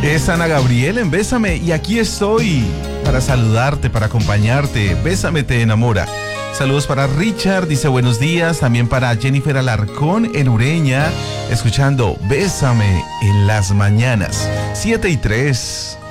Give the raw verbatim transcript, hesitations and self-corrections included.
Es Ana Gabriel en Bésame y aquí estoy para saludarte, para acompañarte. Bésame te enamora. Saludos para Richard, dice buenos días. También para Jennifer Alarcón en Ureña, escuchando Bésame en las mañanas. siete y tres.